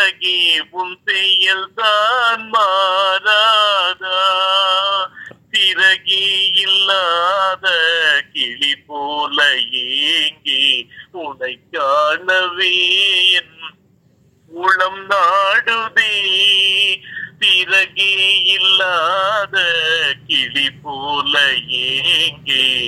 அழகே உன் செயல் தான் மாறாதா, சிறகே இல்லாத கிளி போல ஏங்கி உனை காணவே என் உளம் நாடுதே, சிறகே இல்லாத கிளி போல